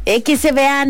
XBA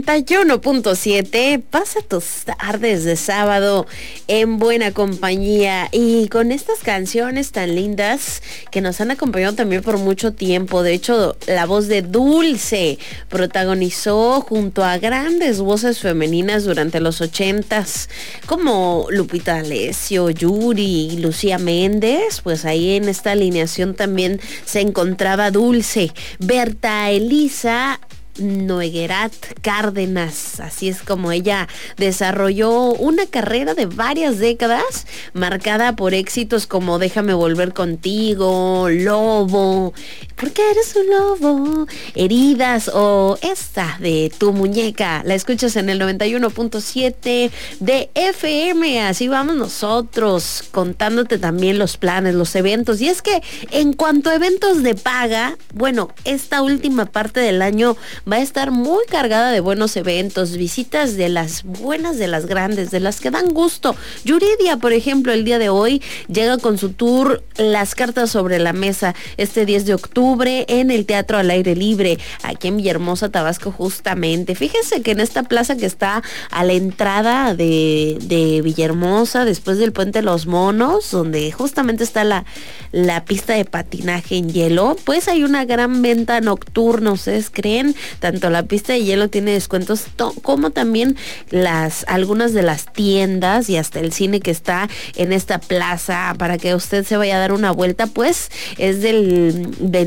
91.7, pasa tus tardes de sábado en buena compañía y con estas canciones tan lindas que nos han acompañado también por mucho tiempo. De hecho, la voz de Dulce protagonizó junto a grandes voces femeninas durante los 80s, como Lupita D'Alessio, Yuri, Lucía Méndez. Pues ahí en esta alineación también se encontraba Dulce, Berta Elisa Noguerat Cárdenas. Así es como ella desarrolló una carrera de varias décadas marcada por éxitos como Déjame volver contigo, Lobo, ¿por qué eres un lobo?, Heridas o esta de Tu muñeca. La escuchas en el 91.7 de FM. Así vamos nosotros contándote también los planes, los eventos. Y es que en cuanto a eventos de paga, bueno, esta última parte del año va a estar muy cargada de buenos eventos, visitas de las buenas, de las grandes, de las que dan gusto. Yuridia, por ejemplo, el día de hoy llega con su tour Las Cartas sobre la Mesa, este 10 de octubre en el Teatro al Aire Libre, aquí en Villahermosa, Tabasco, justamente. Fíjense que en esta plaza que está a la entrada de Villahermosa, después del Puente Los Monos, donde justamente está la pista de patinaje en hielo, pues hay una gran venta nocturna. ¿Ustedes creen? Tanto la pista de hielo tiene descuentos como también algunas de las tiendas y hasta el cine que está en esta plaza para que usted se vaya a dar una vuelta. Pues es del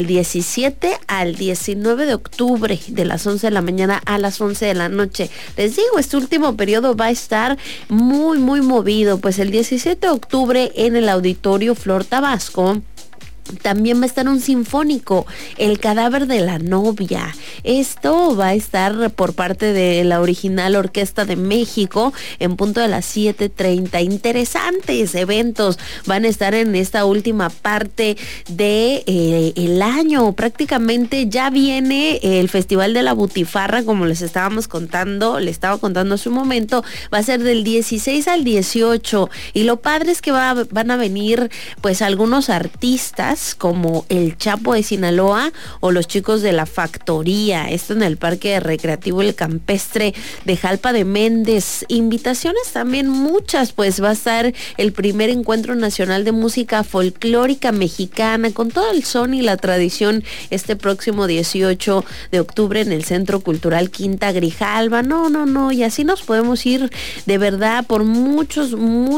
17 al 19 de octubre, de las 11 de la mañana a las 11 de la noche. Les digo, este último periodo va a estar muy, muy movido. Pues el 17 de octubre en el Auditorio Flor Tabasco también va a estar un sinfónico, El cadáver de la novia. Esto va a estar por parte de la original Orquesta de México en punto de las 7:30. Interesantes eventos van a estar en esta última parte de el año. Prácticamente ya viene el Festival de la Butifarra, como les estaba contando hace un momento. Va a ser del 16 al 18 y lo padre es que van a venir pues algunos artistas como el Chapo de Sinaloa o los chicos de La Factoría, esto en el Parque Recreativo El Campestre de Jalpa de Méndez. Invitaciones también muchas, pues va a estar el primer encuentro nacional de música folclórica mexicana con todo el son y la tradición este próximo 18 de octubre en el Centro Cultural Quinta Grijalva. No, y así nos podemos ir de verdad por muchos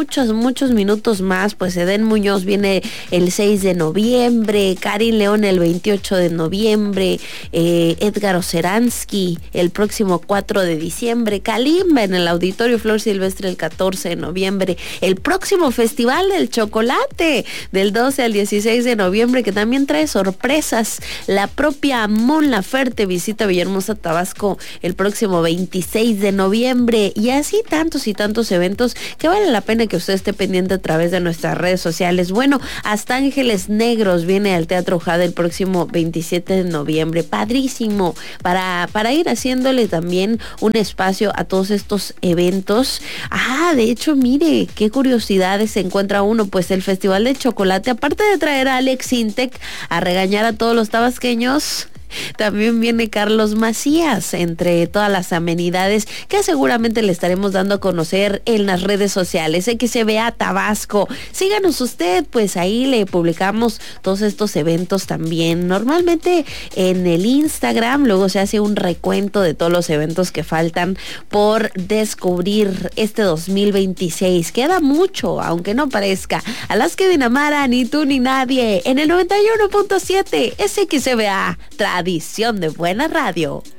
minutos más. Pues Edén Muñoz viene el 6 de noviembre, Karin León el 28 de noviembre, Edgar Oceransky el próximo 4 de diciembre, Kalimba en el Auditorio Flor Silvestre el 14 de noviembre, el próximo Festival del Chocolate del 12 al 16 de noviembre, que también trae sorpresas. La propia Mon Laferte visita Villahermosa, Tabasco el próximo 26 de noviembre, y así tantos y tantos eventos que vale la pena que usted esté pendiente a través de nuestras redes sociales. Bueno, hasta Ángeles Negros viene al Teatro Jade el próximo 27 de noviembre. Padrísimo para ir haciéndole también un espacio a todos estos eventos. De hecho, mire, qué curiosidades se encuentra uno. Pues el Festival de Chocolate, aparte de traer a Alex Intec a regañar a todos los tabasqueños, también viene Carlos Macías, entre todas las amenidades que seguramente le estaremos dando a conocer en las redes sociales. XBA Tabasco, síganos usted, pues ahí le publicamos todos estos eventos también. Normalmente en el Instagram luego se hace un recuento de todos los eventos que faltan por descubrir este 2026. Queda mucho, aunque no parezca. Alaska Dinamara, ni tú ni nadie, en el 91.7 es XBA, tradición de buena radio.